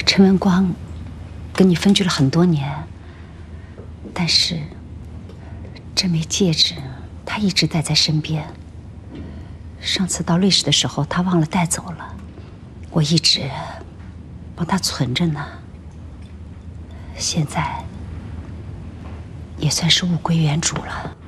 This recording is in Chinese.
陈文光跟你分居了很多年，但是这枚戒指他一直带在身边。上次到瑞士的时候，他忘了带走了，我一直帮他存着呢。现在也算是物归原主了。